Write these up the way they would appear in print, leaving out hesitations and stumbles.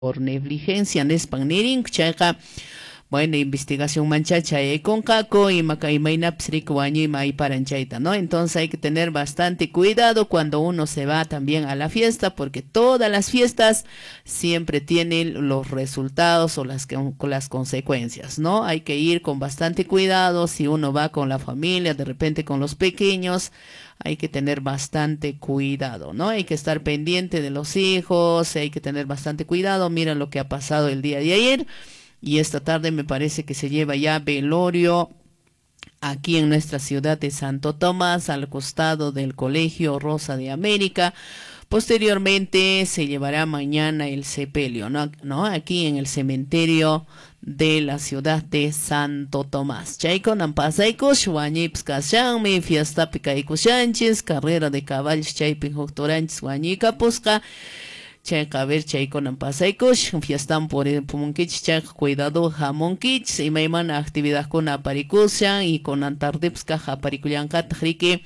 por negligencia nespan chayqa bueno, investigación manchacha con caco y macaimainas ricuaño y maiparanchaita, ¿no? Entonces hay que tener bastante cuidado cuando uno se va también a la fiesta, porque todas las fiestas siempre tienen los resultados o con las consecuencias, ¿no? Hay que ir con bastante cuidado. Si uno va con la familia, de repente con los pequeños, hay que tener bastante cuidado, ¿no? Hay que estar pendiente de los hijos, hay que tener bastante cuidado. Mira lo que ha pasado el día de ayer. Y esta tarde me parece que se lleva ya velorio aquí en nuestra ciudad de Santo Tomás, al costado del Colegio Rosa de América. Posteriormente se llevará mañana el sepelio, ¿no? Aquí en el cementerio de la ciudad de Santo Tomás. Chayko nampasayko shwañips kashanmi fiesta pikaykushanchis, carrera de caballos chaypin huktoranchis wañika pusqa. Chayqa a ver chaykunan pasaykush fiestan por pumunkichis chayqa cuidado hamunkichis imaymana actividadkuna aparikushan y kunan tardepas kaja aparikullankataq riki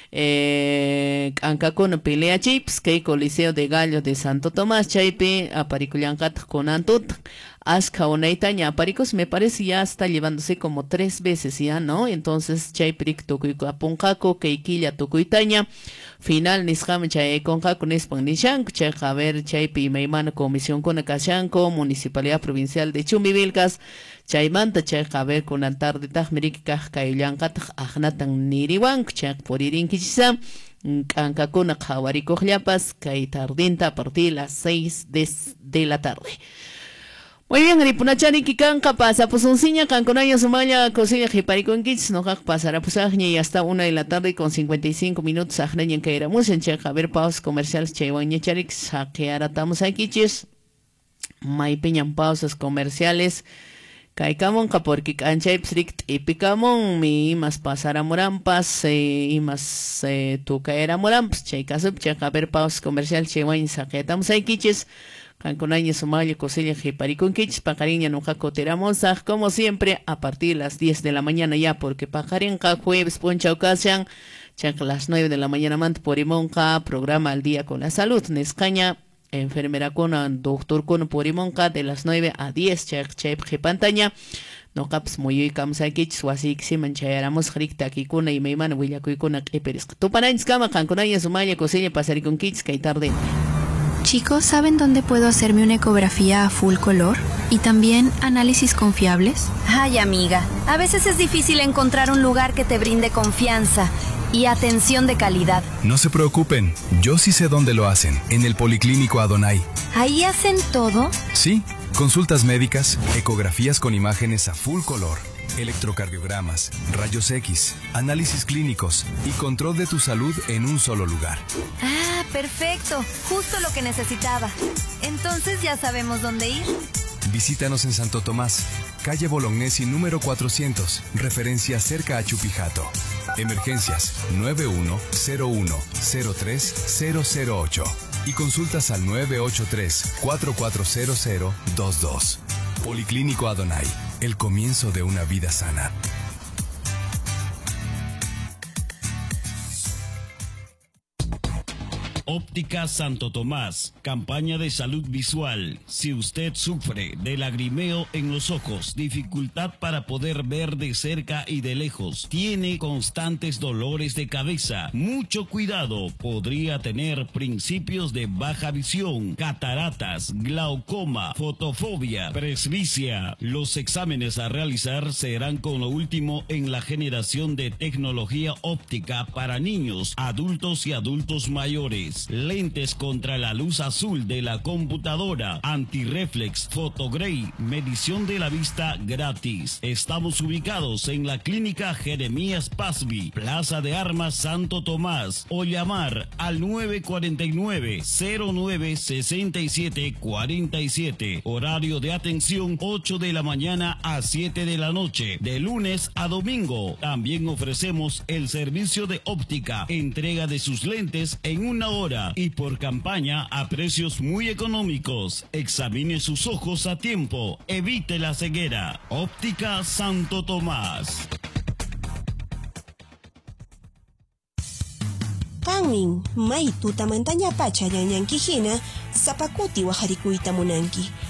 k'ankakuna peleachaypis kay Coliseo de Gallos de Santo Tomás chaypi aparikullankataq kunan tutaq Aska Onaitaña Aparicos, me parece ya está llevándose como 3 veces ya, ¿no? Entonces, Chayprik Tukuiko Apuncaco, Keikilla Tukuitaña, final Nisham Chay Concaco Nispan Nishank, Chay Javer, Chaypi Maimana Comisión Conacashanco, Municipalidad Provincial de Chumivilcas, Chaymanta, Chay Javer con Antar de Tajmerik, Kailankat, Ajnatan Niriwank, Chay por Irinkichisa, Kankakuna Jawariko Llapas, Kaitardinta a partir de las 6 de la tarde. Muy bien, Ripunachani Kikanka pasa pues un ciña Canconaña Sumaya cocina Jiparico en Kits, no pasará pues y hasta 1 de la tarde con 55 minutos Ajneña en Cairamos en Checa a ver pausas comerciales Chaywaña Charix, que ahora estamos aquí chis, May peñan pausas comerciales, Kaikamon Kaporki Canchaips Rict y Picamon, mi más pasará Morampas y más tu caera Morampas, Chaicasup, Checa a ver pausas comerciales Chaywaña que estamos aquí chis. Canconaña, Somalia, Cosilla, Jiparicón, Kichis, Pacariña, Nujaco, Teramonza, como siempre, a partir de las 10 de la mañana ya, porque Pajarenca, jueves, Poncha, Ocasión, Chac, las 9 de la mañana, Mant, Porimonca, programa al día con la salud, Nescaña, enfermera con, doctor con Porimonca, de las 9 a 10, Chac, Chep, Jipantaña, no caps, muy Kamsakich, Wasik, Siman, Chayaramos, Ricta, Kikuna y Meiman, Willacuicuna, Eperis. Tupanains, Cama, Canconaña, Somalia, Cosilla, Pasaricón, Kichis, que tarde. Chicos, ¿saben dónde puedo hacerme una ecografía a full color? ¿Y también análisis confiables? Ay, amiga, a veces es difícil encontrar un lugar que te brinde confianza y atención de calidad. No se preocupen, yo sí sé dónde lo hacen, en el Policlínico Adonai. ¿Ahí hacen todo? Sí, consultas médicas, ecografías con imágenes a full color, electrocardiogramas, rayos X, análisis clínicos y control de tu salud en un solo lugar. Ah, perfecto, justo lo que necesitaba. Entonces ya sabemos dónde ir. Visítanos en Santo Tomás, calle Bolognesi número 400, referencia cerca a Chupijato. Emergencias 9101-03-008 y consultas al 983-440022. Policlínico Adonai, el comienzo de una vida sana. Óptica Santo Tomás, campaña de salud visual. Si usted sufre de lagrimeo en los ojos, dificultad para poder ver de cerca y de lejos, tiene constantes dolores de cabeza, mucho cuidado, podría tener principios de baja visión, cataratas, glaucoma, fotofobia, presbicia. Los exámenes a realizar serán con lo último en la generación de tecnología óptica para niños, adultos y adultos mayores. Lentes contra la luz azul de la computadora, antirreflex, fotogray, medición de la vista gratis. Estamos ubicados en la clínica Jeremías Pasby, Plaza de Armas Santo Tomás, o llamar al 949-09-6747, horario de atención 8 de la mañana a 7 de la noche, de lunes a domingo. También ofrecemos el servicio de óptica, entrega de sus lentes en 1 hora y por campaña a precios muy económicos. Examine sus ojos a tiempo, evite la ceguera. Óptica Santo Tomás. Kanmin, may tutamantanya pacha yanyankijina, sapakuti wajarikuyta munanki.